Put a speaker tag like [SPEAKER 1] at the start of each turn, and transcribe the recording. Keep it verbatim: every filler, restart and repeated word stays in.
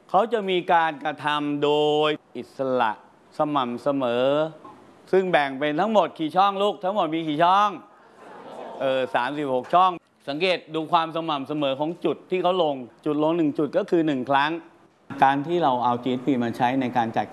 [SPEAKER 1] เขาจะมีการกระทำโดยอิสระสม่ำเสมอซึ่งแบ่งเป็นทั้งหมดกี่ช่องลูกทั้งหมดมีกี่ช่องเออสามสิบหกช่องสังเกตดูความสม่ำเสมอของจุดที่เขาลงจุดลงหนึ่งจุดก็คือหนึ่งครั้งการที่เราเอา จี เอส พี มาใช้ในการจัด